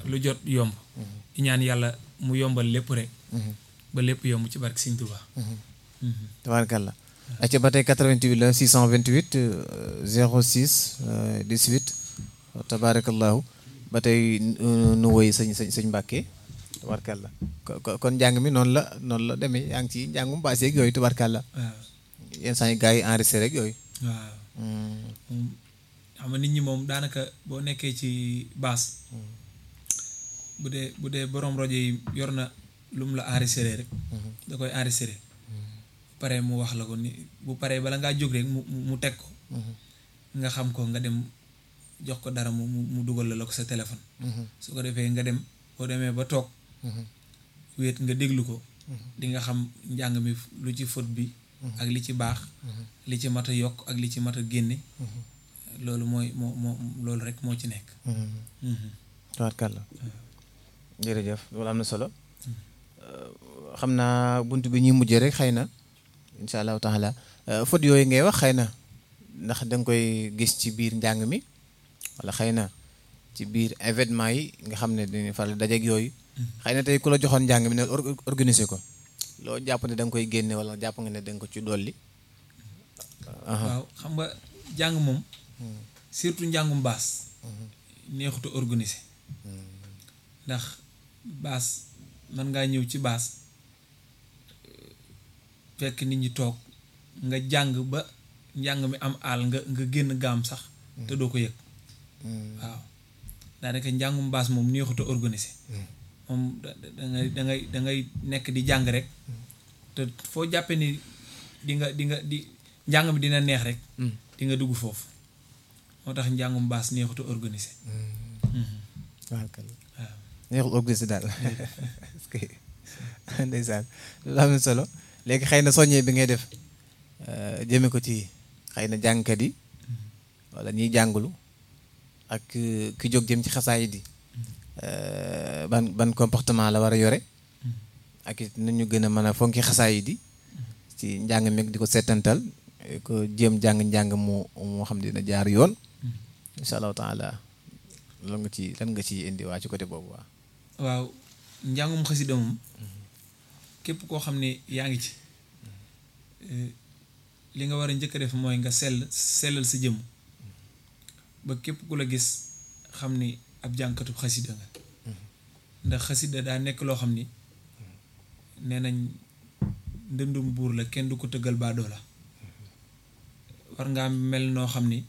lu jot yomb di ñaan yàlla mu yombal lépp rek ba lépp yomb ci barke Sëñ Tuubaa tabaarkalla acca ba tey 88 la 628 06 18 tabaarakallahu ba tey nu woy sëñ Mbàkke tabaarkalla kon njàng mi noonu la demee yaa ngi ci njàngum baase ak yooyu tabaarkalla waaw yenn saa yi gars yi enregistré rek yooyu waaw xam nga nit ñi moom daanaka boo nekkee ci baas bu dee borom rajo yi yor na lu mu la enregistré rek da koy enregistré pare mu wax la ko ni bu paree bala ngaa jóg rek mu teg ko nga xam ko nga dem jox ko dara mu dugal la ko sa téléphone su ko defee nga dem boo demee ba toog wéet nga déglu ko di nga xam njàng mi lu ci faute bi ak li ci baax li ci mat a yokk ak li ci mat a génne loolu mooy moo loolu rek moo ci nekk tabaarkalla jërëjëf loolu am na solo xam naa bunt bi ñuy mujjee rek xëy na incha allahu taala faute yooyu ngay wax xëy na ndax da nga koy gis ci biir njàng mi wala xëy na ci biir événement yi nga xam ne dañuy faral dajeeg yooyu xëy na tey ku la joxoon njàng mi ne organiser ko loo jàpp ne da nga koy génne wala jàpp nga ne da nga ko ci dolli waaw xam nga jàng moom surtout njàngum baas neexuta organiser ndax baas mën ngaa ñëw ci baas fekk nit ñi toog nga jàng ba njàng mi am aal nga génn gaam sax te doo ko yëg waaw daanaka njàngum baas moom neexuta organiser moom da ngay nekk di jàng rek te foo jàppe ni di njàng mi dina neex rek di nga dugg foofu moo tax njàngum baas neexuta organiser waaw neexul organiser daal ndeysaan loolu am na solo léegi xëy na soññee bi ngay def jëme ko ci xëy na jàngkat yi wala ñiy jàngulu ak ki jóg jëm ci xasaay di ban comportement la war a yore ak it nañu gën a mën a fonki xasaay di ci njàng meeg di ko seetantal ko jéem njàng moo xam dina jaar yoon insha allahu taala lan nga ci indi waa ci côté boobu waaw njàngum xasida moom képp koo xam ne yaa ngi ci li nga war a njëkk a def mooy nga sellal sa jëmm ba képp ku la gis xam ni ab jànkatub xasida nga ndax xasida daa nekk loo xam ni nee nañ ndëndum buur la kenn du ko tëggal baadoo la war ngaa mel noo xam ni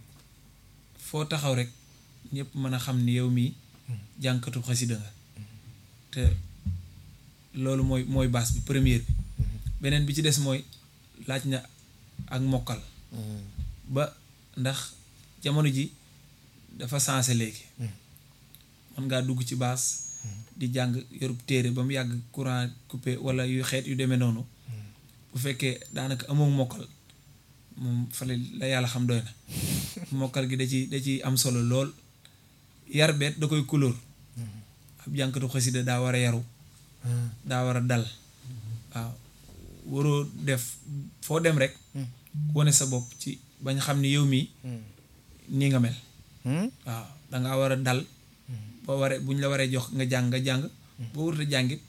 foo taxaw rek ñëpp mën a xam ni yow mii jànkatub xasida nga te loolu mooy baas bi première bi beneen bi ci des mooy laaj na ak mokkal ba ndax jamono ji dafa sensé léegi mën ngaa dugg ci baas di jàng yorub téere ba mu yàgg courant coupé wala yu xeet yu demee noonu bu fekkee daanaka amoo mokkal moom fale la yàlla xam doy na mokkal gi da ci am solo lool yar beet da koy couleur ab jànkatu xasida daa war a yaru daa war a dal waaw waroo def foo dem rek wane sa bopp ci bañ xam ni yow mii nii nga mel waaw dangaa war a dal boo waree buñ la waree jox nga jàng boo warut a jàngit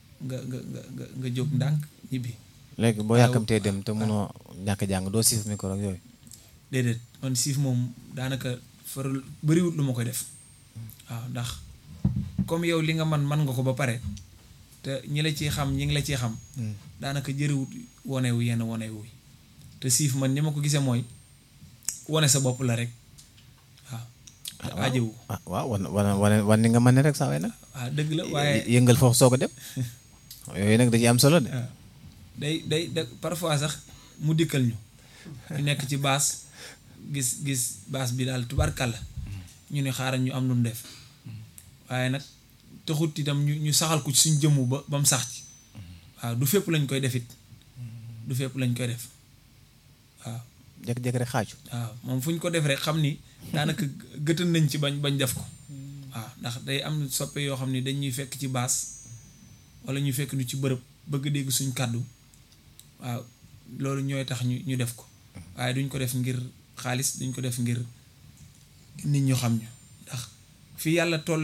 nga jóg ndànk ñibbi léegi boo yàkkamtee dem te mënoo ñàkk jàng doo siif micro ak yooyu déedéet man siif moom daanaka faral bëriwut lu ma koy def waaw ndax comme yow li nga man nga ko ba pare te ñi ngi la ciy xam daanaka jëriwut wonewu yenn wonewu te siif man ni ma ko gisee mooy wone sa bopp la rek waaw aajowu waaw wan ni nga mën ne rek saa waay nag waaw dëgg la waaye yëngal foofu soo ko dem yooyu nag da ci am solo de day parfois sax mu dikkal ñu nekk ci baas gis baas bi daal tubarkalla ñu ne xaaral ñu am lu mu def waaye nag taxut itam ñu saxal ko ci suñ jëmmu ba mu sax ci waaw du fépp lañ koy defit du fépp lañ koy def waaw jékki-jékki rek xaaju waaw moom fu ñu ko def rek xam ni daanaka gëtën nañ ci bañ def ko waaw ndax day am soppe yoo xam ni dañuy fekk ci baas wala ñu fekk ñu ci bërëb bëgg dégg suñ kàddu waaw loolu ñooy tax ñu def ko waaye duñ ko def ngir xaalis duñ ko def ngir nit ñu xam ñu ndax fi yàlla toll